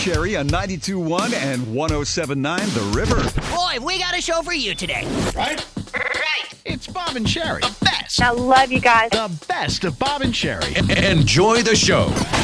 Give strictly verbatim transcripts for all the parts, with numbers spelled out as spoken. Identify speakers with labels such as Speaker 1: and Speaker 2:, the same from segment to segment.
Speaker 1: Sherry on ninety-two point one and one oh seven point nine The River.
Speaker 2: Boy, we got a show for you today.
Speaker 3: Right?
Speaker 2: Right.
Speaker 3: It's Bob and Sherry. The best.
Speaker 4: I love you guys.
Speaker 3: The best of Bob and Sherry.
Speaker 5: Enjoy the show.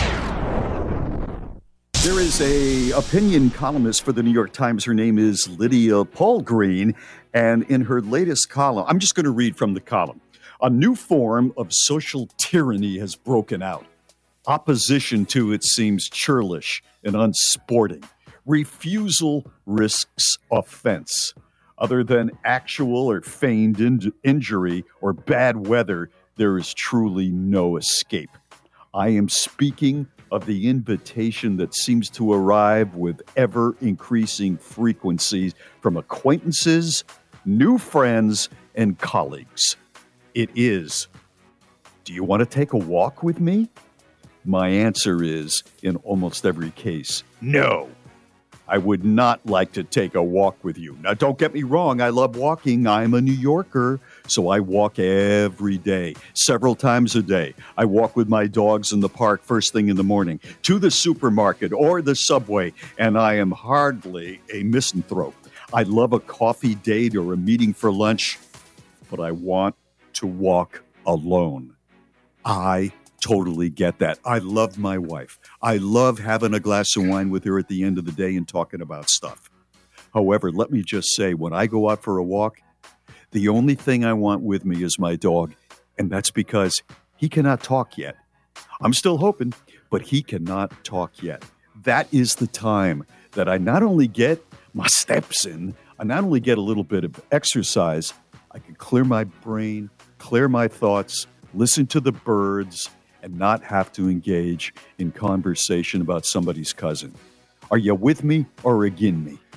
Speaker 1: There is a opinion columnist for the New York Times. Her name is Lydia Polgreen. And in her latest column, I'm just going to read from the column. A new form of social tyranny has broken out. Opposition to it seems churlish and unsporting. Refusal risks offense. Other than actual or feigned in- injury or bad weather, there is truly no escape. I am speaking of the invitation that seems to arrive with ever-increasing frequency from acquaintances, new friends, and colleagues. It is, do you want to take a walk with me? My answer is, in almost every case, no. I would not like to take a walk with you. Now, don't get me wrong. I love walking. I'm a New Yorker, so I walk every day, several times a day. I walk with my dogs in the park first thing in the morning, to the supermarket or the subway, and I am hardly a misanthrope. I love a coffee date or a meeting for lunch, but I want to walk alone. I totally get that. I love my wife. I love having a glass of wine with her at the end of the day and talking about stuff. However, let me just say, when I go out for a walk, the only thing I want with me is my dog, and that's because he cannot talk yet. I'm still hoping, but he cannot talk yet. That is the time that I not only get my steps in, I not only get a little bit of exercise, I can clear my brain, clear my thoughts, listen to the birds, and not have to engage in conversation about somebody's cousin. Are you with me or against me?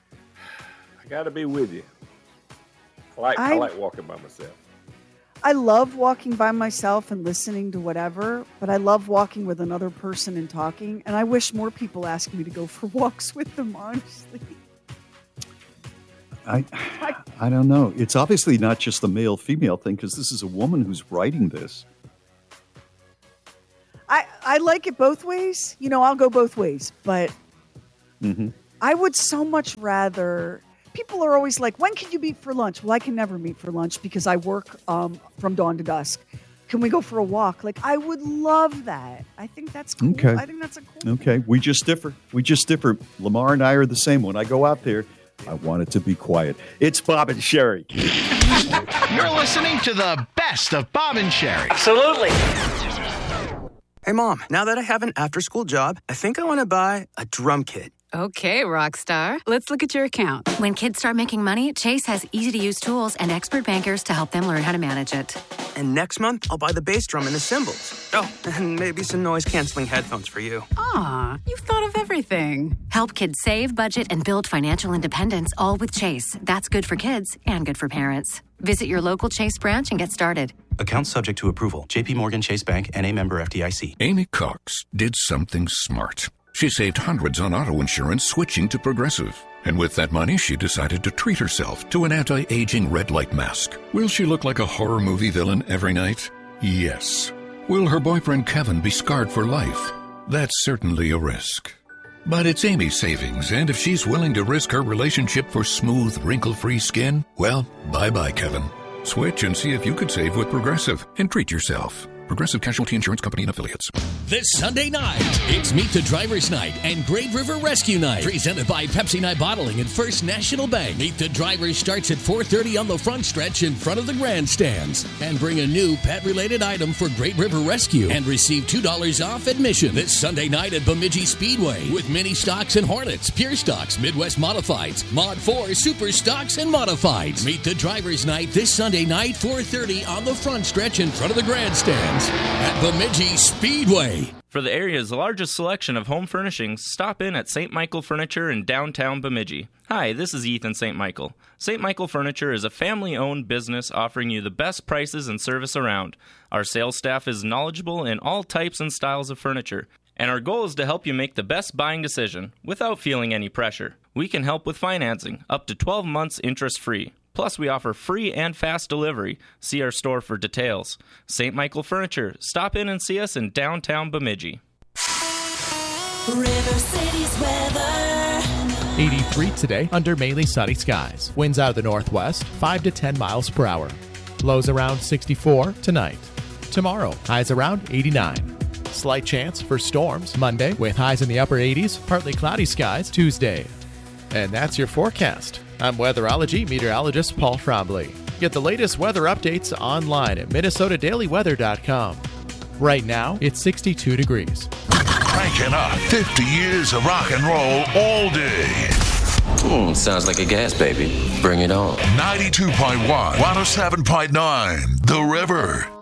Speaker 6: I got to be with you. I like, I, I like walking by myself.
Speaker 7: I love walking by myself and listening to whatever, but I love walking with another person and talking, and I wish more people asked me to go for walks with them, honestly.
Speaker 1: I I don't know. It's obviously not just a male-female thing, because this is a woman who's writing this.
Speaker 7: I, I like it both ways. You know, I'll go both ways. But mm-hmm. I would so much rather... People are always like, when can you meet for lunch? Well, I can never meet for lunch because I work um, from dawn to dusk. Can we go for a walk? Like, I would love that. I think that's cool.
Speaker 1: Okay.
Speaker 7: I think that's a cool
Speaker 1: Okay.
Speaker 7: thing.
Speaker 1: We just differ. We just differ. Lamar and I are the same. When I go out there, I want it to be quiet. It's Bob and Sherry.
Speaker 3: You're listening to the best of Bob and Sherry.
Speaker 2: Absolutely.
Speaker 8: Hey, Mom, now that I have an after-school job, I think I want to buy a drum kit.
Speaker 9: Okay, rock star. Let's look at your account.
Speaker 10: When kids start making money, Chase has easy-to-use tools and expert bankers to help them learn how to manage it.
Speaker 8: And next month, I'll buy the bass drum and the cymbals. Oh, and maybe some noise-canceling headphones for you.
Speaker 9: Aw, you've thought of everything.
Speaker 10: Help kids save, budget, and build financial independence, all with Chase. That's good for kids and good for parents. Visit your local Chase branch and get started.
Speaker 11: Account subject to approval. J P Morgan Chase Bank, N A member F D I C.
Speaker 5: Amy Cox did something smart. She saved hundreds on auto insurance switching to Progressive. And with that money, she decided to treat herself to an anti-aging red light mask. Will she look like a horror movie villain every night? Yes. Will her boyfriend Kevin be scarred for life? That's certainly a risk. But it's Amy's savings, and if she's willing to risk her relationship for smooth, wrinkle-free skin, well, bye-bye, Kevin. Switch and see if you could save with Progressive and treat yourself. Progressive Casualty Insurance Company and Affiliates.
Speaker 12: This Sunday night, it's Meet the Drivers Night and Great River Rescue Night. Presented by Pepsi Night Bottling and First National Bank. Meet the Drivers starts at four thirty on the front stretch in front of the grandstands. And bring a new pet-related item for Great River Rescue. And receive two dollars off admission this Sunday night at Bemidji Speedway. With Mini Stocks and Hornets, Pure Stocks, Midwest Modifieds, Mod four, Super Stocks, and Modifieds. Meet the Drivers Night this Sunday night, four thirty on the front stretch in front of the grandstands at Bemidji Speedway.
Speaker 13: For the area's largest selection of home furnishings, stop in at Saint Michael Furniture in downtown Bemidji. Hi, this is Ethan Saint Michael. Saint Michael Furniture is a family-owned business offering you the best prices and service around. Our sales staff is knowledgeable in all types and styles of furniture, and our goal is to help you make the best buying decision without feeling any pressure. We can help with financing, up to twelve months interest-free. Plus, we offer free and fast delivery. See our store for details. Saint Michael Furniture. Stop in and see us in downtown Bemidji.
Speaker 4: River City's weather.
Speaker 14: eighty-three today under mainly sunny skies. Winds out of the northwest, five to ten miles per hour. Lows around sixty-four tonight. Tomorrow, highs around eighty-nine. Slight chance for storms Monday with highs in the upper eighties, partly cloudy skies Tuesday. And that's your forecast. I'm weatherology meteorologist Paul Frombley. Get the latest weather updates online at minnesota daily weather dot com. Right now, it's sixty-two degrees.
Speaker 15: Cranking up fifty years of rock and roll all day.
Speaker 16: Hmm, sounds like a gas baby. Bring it on.
Speaker 15: ninety-two point one, one oh seven point nine, The River.